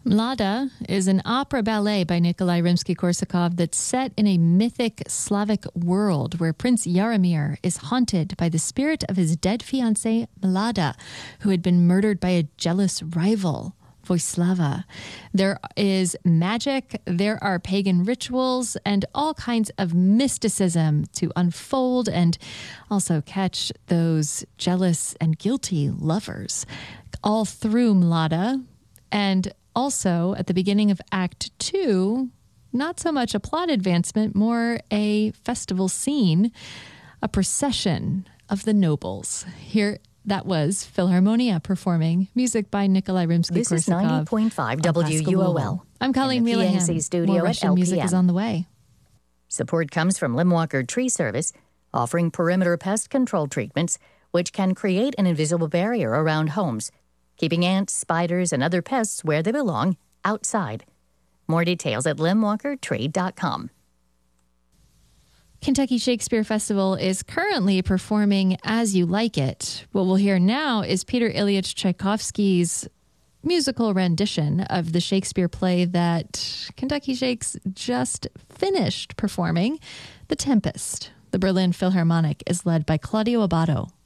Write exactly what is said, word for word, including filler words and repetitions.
Mlada is an opera ballet by Nikolai Rimsky-Korsakov that's set in a mythic Slavic world where Prince Yaromir is haunted by the spirit of his dead fiancée, Mlada, who had been murdered by a jealous rival, Voislava. There is magic, there are pagan rituals, and all kinds of mysticism to unfold and also catch those jealous and guilty lovers all through Mlada. And also, at the beginning of Act Two, not so much a plot advancement, more a festival scene, a procession of the nobles. Here, that was Philharmonia performing music by Nikolai Rimsky-Korsakov. This is ninety point five W U O L. I'm Colleen Wheelahan. Studio More Russian at music is on the way. Support comes from Limwalker Tree Service, offering perimeter pest control treatments, which can create an invisible barrier around homes, keeping ants, spiders, and other pests where they belong, outside. More details at lim walker tree dot com. Kentucky Shakespeare Festival is currently performing As You Like It. What we'll hear now is Peter Ilyich Tchaikovsky's musical rendition of the Shakespeare play that Kentucky Shakes just finished performing, The Tempest. The Berlin Philharmonic is led by Claudio Abbado.